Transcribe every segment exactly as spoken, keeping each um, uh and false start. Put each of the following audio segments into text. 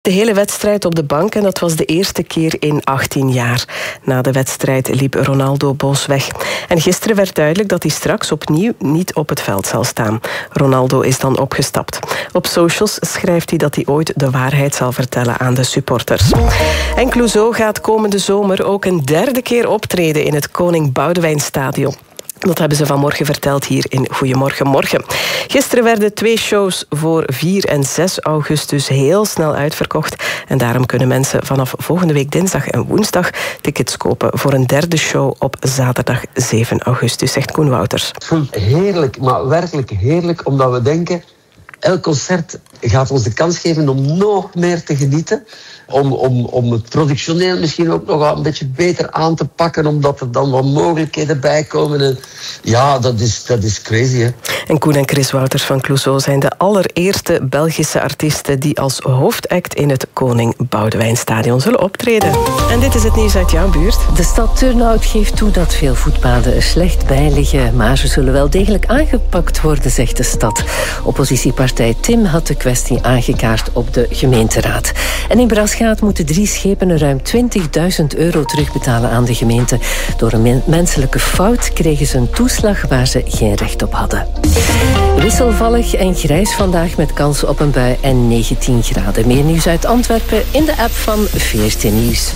De hele wedstrijd op de bank en dat was de eerste keer in achttien jaar. Na de wedstrijd liep Ronaldo boos weg. En gisteren werd duidelijk dat hij straks opnieuw niet op het veld zal staan. Ronaldo is dan opgestapt. Op socials schrijft hij dat hij ooit de waarheid zal vertellen aan de supporters. En Clouseau gaat komende zomer ook een derde keer optreden in het Koning Boudewijnstadion. Dat hebben ze vanmorgen verteld hier in Goedemorgen Morgen. Gisteren werden twee shows voor vier en zes augustus heel snel uitverkocht. En daarom kunnen mensen vanaf volgende week dinsdag en woensdag tickets kopen voor een derde show op zaterdag zeven augustus, zegt Koen Wouters. Het voelt heerlijk, maar werkelijk heerlijk, omdat we denken, elk concert gaat ons de kans geven om nog meer te genieten. Om, om, om het productioneel misschien ook nog wel een beetje beter aan te pakken, omdat er dan wat mogelijkheden bij komen. En ja, dat is, dat is crazy, hè. En Koen en Chris Wouters van Clouseau zijn de allereerste Belgische artiesten die als hoofdact in het Koning Boudewijnstadion zullen optreden. En dit is het nieuws uit jouw buurt. De stad Turnhout geeft toe dat veel voetpaden er slecht bij liggen, maar ze zullen wel degelijk aangepakt worden, zegt de stad. Oppositiepartij Tim had de kwestie aangekaart op de gemeenteraad. En in Braschaat moeten drie schepen ruim twintigduizend euro terugbetalen aan de gemeente. Door een menselijke fout kregen ze een toeslag waar ze geen recht op hadden. Wisselvallig en grijs vandaag met kans op een bui en negentien graden. Meer nieuws uit Antwerpen in de app van veertien Nieuws.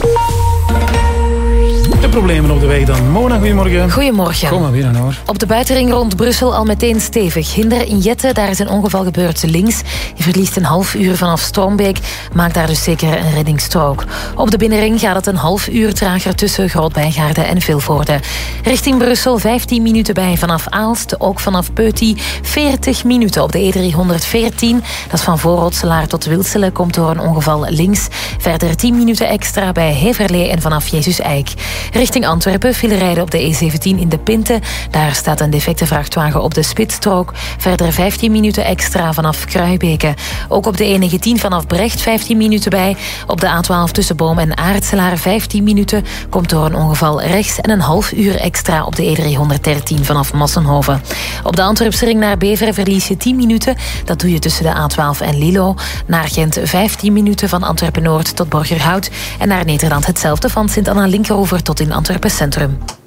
De problemen op de weg dan. Mona, goedemorgen. Goedemorgen. Kom maar weer aan hoor. Op de buitenring rond Brussel al meteen stevig. Hinder in Jette, daar is een ongeval gebeurd links. Je verliest een half uur vanaf Strombeek. Maak daar dus zeker een reddingsstrook. Op de binnenring gaat het een half uur trager tussen Groot-Bijgaarde en Vilvoorde. Richting Brussel vijftien minuten bij vanaf Aalst. Ook vanaf Peuty veertig minuten op de E driehonderdveertien. Dat is van Voorrotselaar tot Wilselen. Komt door een ongeval links. Verder tien minuten extra bij Heverlee en vanaf Jezus Eik. Richting Antwerpen file rijden op de E zeventien in de Pinte. Daar staat een defecte vrachtwagen op de spitsstrook. Verder vijftien minuten extra vanaf Kruibeke. Ook op de E negentien vanaf Brecht vijftien minuten bij. Op de A twaalf tussen Boom en Aartselaar vijftien minuten. Komt door een ongeval rechts en een half uur extra op de E driehonderddertien vanaf Massenhoven. Op de Antwerpse ring naar Beveren verlies je tien minuten. Dat doe je tussen de A twaalf en Lilo. Naar Gent vijftien minuten van Antwerpen-Noord tot Borgerhout. En naar Nederland hetzelfde van Sint-Anna-Linkeroever tot in Antwerpen Centrum.